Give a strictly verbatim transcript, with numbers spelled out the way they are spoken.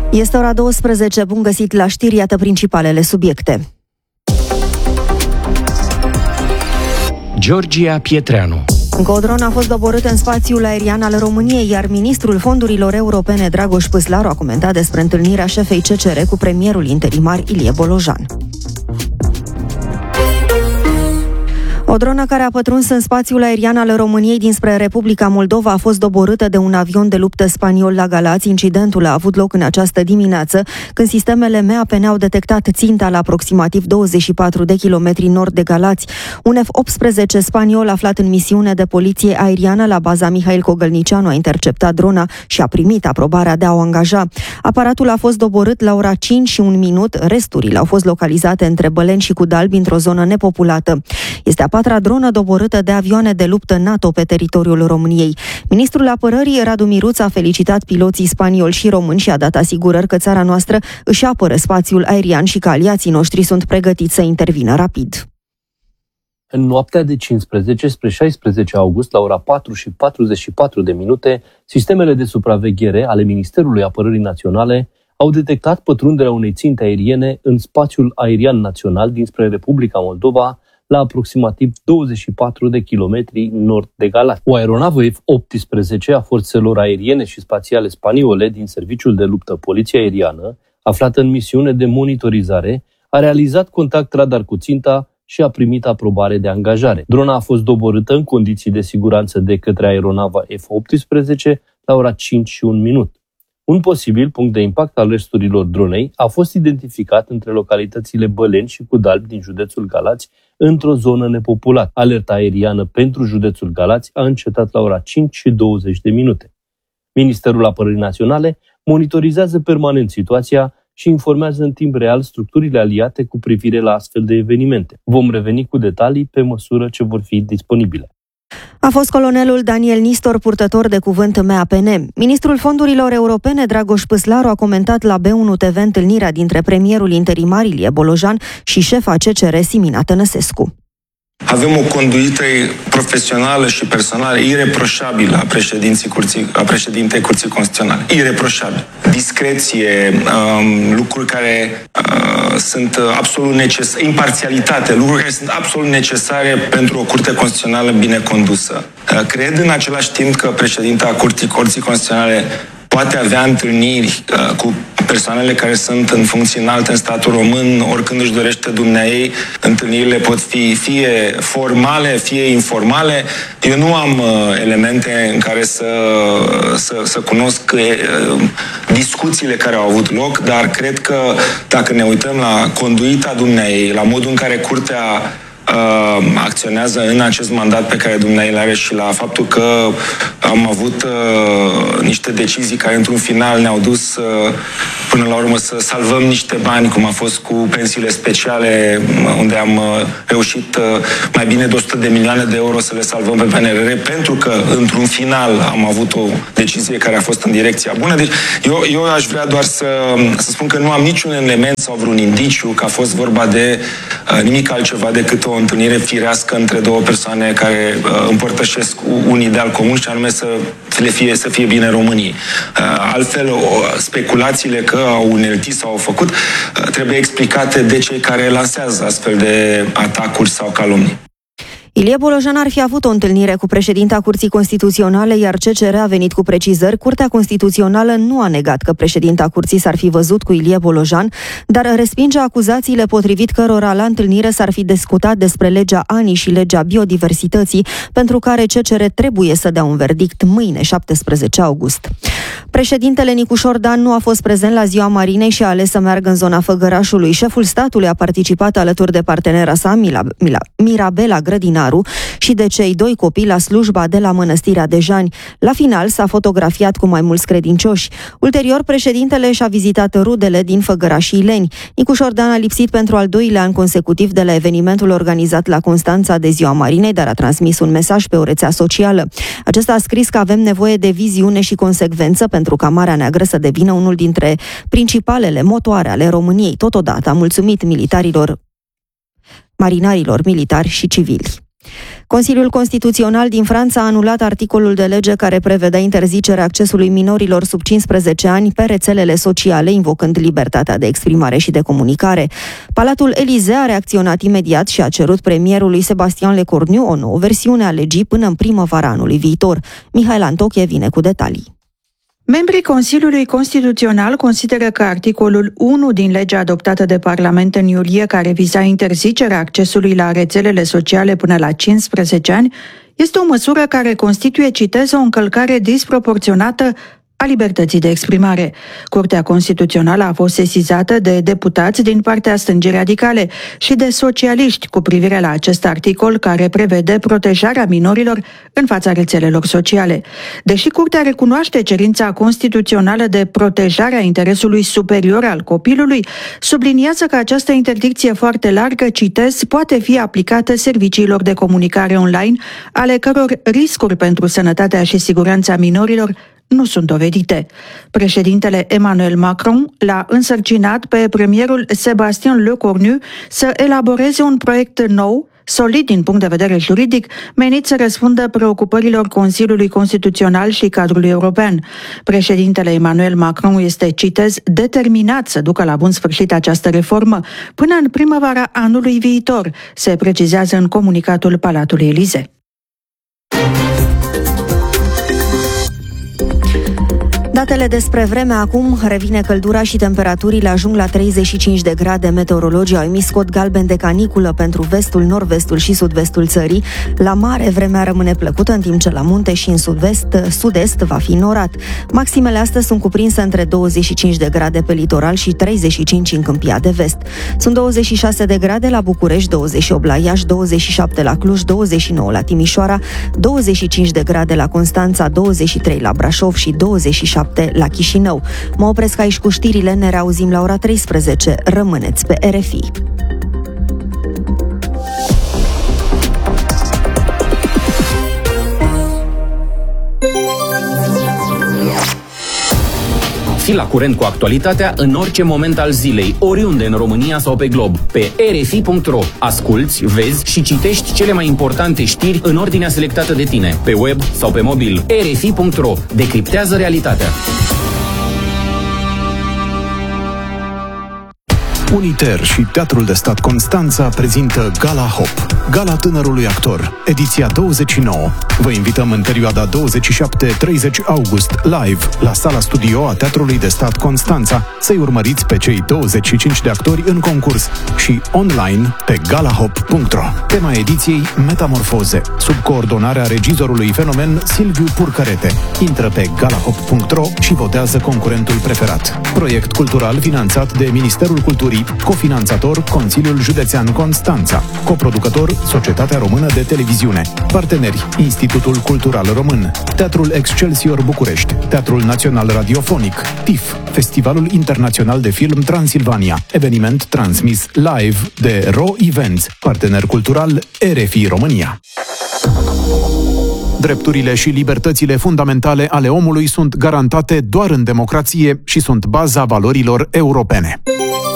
Este ora douăsprezece, bun găsit la știri, iată principalele subiecte. Georgia Pietreanu. Încă o dronă a fost doborâtă în spațiul aerian al României, iar ministrul fondurilor europene Dragoș Păslaru a comentat despre întâlnirea șefei C C R cu premierul interimar Ilie Bolojan. O dronă care a pătruns în spațiul aerian al României dinspre Republica Moldova a fost doborâtă de un avion de luptă spaniol la Galați. Incidentul a avut loc în această dimineață, când sistemele M A P ne-au detectat ținta la aproximativ douăzeci și patru de kilometri nord de Galați. Un F optsprezece spaniol aflat în misiune de poliție aeriană la baza Mihail Cogălnicianu a interceptat drona și a primit aprobarea de a o angaja. Aparatul a fost doborât la ora cinci și un minut, resturile au fost localizate între Băleni și Cudalbi, într-o zonă nepopulată. Este a patra dronă doborâtă de avioane de luptă NATO pe teritoriul României. Ministrul Apărării Radu Miruț a felicitat piloții spanioli și români și a dat asigurări că țara noastră își apără spațiul aerian și că aliații noștri sunt pregătiți să intervină rapid. În noaptea de cincisprezece spre șaisprezece august, la ora patru și patruzeci și patru de minute, sistemele de supraveghere ale Ministerului Apărării Naționale au detectat pătrunderea unei ținte aeriene în spațiul aerian național dinspre Republica Moldova, la aproximativ douăzeci și patru de kilometri nord de Galați. O aeronavă F optsprezece a forțelor aeriene și spațiale spaniole din Serviciul de Luptă Poliție Aeriană, aflată în misiune de monitorizare, a realizat contact radar cu ținta și a primit aprobare de angajare. Drona a fost doborâtă în condiții de siguranță de către aeronava F optsprezece la ora cinci și un minut. Un posibil punct de impact al resturilor dronei a fost identificat între localitățile Băleni și Cudalbi din județul Galați, într-o zonă nepopulată. Alerta aeriană pentru județul Galați a încetat la ora cinci și douăzeci de minute. Ministerul Apărării Naționale monitorizează permanent situația și informează în timp real structurile aliate cu privire la astfel de evenimente. Vom reveni cu detalii pe măsură ce vor fi disponibile. A fost colonelul Daniel Nistor, purtător de cuvânt M A P N. Ministrul fondurilor europene Dragoș Păslaru a comentat la B unu T V întâlnirea dintre premierul interimar Ilie Bolojan și șefa C C R Simina Tănăsescu. Avem o conduită profesională și personală ireproșabilă a președinții curții, a președintei Curții Constituționale. Ireproșabilă. Discreție, um, lucruri care uh, sunt absolut necesare, imparțialitate, lucruri care sunt absolut necesare pentru o Curte Constituțională bine condusă. Uh, cred în același timp că președinta Curții, Curții Constituționale poate avea întâlniri uh, cu persoanele care sunt în funcții înalte în statul român, oricând își dorește dumneaei. Întâlnirile pot fi fie formale, fie informale. Eu nu am uh, elemente în care să, să, să cunosc uh, discuțiile care au avut loc, dar cred că dacă ne uităm la conduita dumneaei, la modul în care Curtea Uh, acționează în acest mandat pe care dumneavoastră îl are și la faptul că am avut uh, niște decizii care într-un final ne-au dus uh, până la urmă să salvăm niște bani, cum a fost cu pensiile speciale, unde am uh, reușit uh, mai bine de o sută de milioane de euro să le salvăm pe P N R R, pentru că într-un final am avut o decizie care a fost în direcția bună. Deci eu, eu aș vrea doar să, să spun că nu am niciun element sau vreun indiciu că a fost vorba de uh, nimic altceva decât o întâlnire firească între două persoane care uh, împărtășesc un ideal comun, și anume să le fie, să fie bine României. Uh, altfel, o, speculațiile că au uneltit sau au făcut uh, trebuie explicate de cei care lansează astfel de atacuri sau calomnii. Ilie Bolojan ar fi avut o întâlnire cu președinta Curții Constituționale, iar C C R a venit cu precizări. Curtea Constituțională nu a negat că președinta Curții s-ar fi văzut cu Ilie Bolojan, dar respinge acuzațiile potrivit cărora la întâlnire s-ar fi discutat despre legea A N I și legea biodiversității, pentru care C C R trebuie să dea un verdict mâine, șaptesprezece august. Președintele Nicușor Dan nu a fost prezent la Ziua Marinei și a ales să meargă în zona Făgărașului. Șeful statului a participat alături de partenera sa, Mila, Mila, Mirabela Grădinaru, și de cei doi copii la slujba de la Mănăstirea Dejani. La final s-a fotografiat cu mai mulți credincioși. Ulterior, președintele și-a vizitat rudele din Făgăraș și Ileni. Nicușor Dan a lipsit pentru al doilea an consecutiv de la evenimentul organizat la Constanța de Ziua Marinei, dar a transmis un mesaj pe o rețea socială. Acesta a scris că avem nevoie de viziune și consecvență pentru ca Marea Neagră să devină unul dintre principalele motoare ale României. Totodată a mulțumit militarilor, marinarilor militari și civili. Consiliul Constituțional din Franța a anulat articolul de lege care prevedea interzicerea accesului minorilor sub cincisprezece ani pe rețelele sociale, invocând libertatea de exprimare și de comunicare. Palatul Élysée a reacționat imediat și a cerut premierului Sébastien Lecornu o nouă versiune a legii până în primăvara anului viitor. Mihail Antoche vine cu detalii. Membrii Consiliului Constituțional consideră că articolul unu din legea adoptată de Parlament în iulie, care viza interzicerea accesului la rețelele sociale până la cincisprezece ani, este o măsură care constituie, citez, o încălcare disproporționată a libertății de exprimare. Curtea Constituțională a fost sesizată de deputați din partea stângii radicale și de socialiști cu privire la acest articol care prevede protejarea minorilor în fața rețelelor sociale. Deși Curtea recunoaște cerința constituțională de protejare a interesului superior al copilului, subliniază că această interdicție foarte largă, citez, poate fi aplicată serviciilor de comunicare online, ale căror riscuri pentru sănătatea și siguranța minorilor nu sunt dovedite. Președintele Emmanuel Macron l-a însărcinat pe premierul Sébastien Lecornu să elaboreze un proiect nou, solid din punct de vedere juridic, menit să răspundă preocupărilor Consiliului Constituțional și cadrului european. Președintele Emmanuel Macron este, citez, determinat să ducă la bun sfârșit această reformă până în primăvara anului viitor, se precizează în comunicatul Palatului Élysée. Datele despre vreme acum, revine căldura și temperaturile ajung la treizeci și cinci de grade. Meteorologii au emis cod galben de caniculă pentru vestul, nord-vestul și sud-vestul țării. La mare vremea rămâne plăcută, în timp ce la munte și în sud-vest, sud-est va fi norat. Maximele astăzi sunt cuprinse între douăzeci și cinci de grade pe litoral și treizeci și cinci în Câmpia de Vest. Sunt douăzeci și șase de grade la București, douăzeci și opt la Iași, douăzeci și șapte la Cluj, douăzeci și nouă la Timișoara, douăzeci și cinci de grade la Constanța, douăzeci și trei la Brașov și douăzeci și șapte la Chișinău. Mă opresc aici cu știrile, ne reauzim la ora treisprezece. Rămâneți pe R F I. Fii la curent cu actualitatea în orice moment al zilei, oriunde în România sau pe glob. Pe r f i punct r o asculți, vezi și citești cele mai importante știri în ordinea selectată de tine, pe web sau pe mobil. r f i punct r o decriptează realitatea. Uniter și Teatrul de Stat Constanța prezintă Gala Hop, Gala Tânărului Actor, ediția douăzeci și nouă. Vă invităm în perioada douăzeci și șapte treizeci august, live, la sala studio a Teatrului de Stat Constanța, să-i urmăriți pe cei douăzeci și cinci de actori în concurs și online pe galahop punct r o. Tema ediției, Metamorfoze, sub coordonarea regizorului fenomen Silviu Purcărete. Intră pe galahop punct r o și votează concurentul preferat. Proiect cultural finanțat de Ministerul Culturii, cofinanțator Consiliul Județean Constanța, coproducător Societatea Română de Televiziune, parteneri Institutul Cultural Român, Teatrul Excelsior București, Teatrul Național Radiofonic, T I F, Festivalul Internațional de Film Transilvania, eveniment transmis live de R O Events, partener cultural R F I România. Drepturile și libertățile fundamentale ale omului sunt garantate doar în democrație și sunt baza valorilor europene.